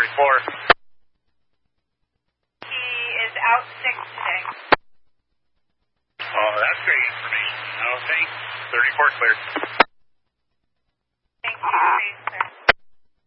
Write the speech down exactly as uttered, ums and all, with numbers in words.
thirty-four. He is out sick today. Oh, that's great information. Okay, thirty-four clear. Thank you.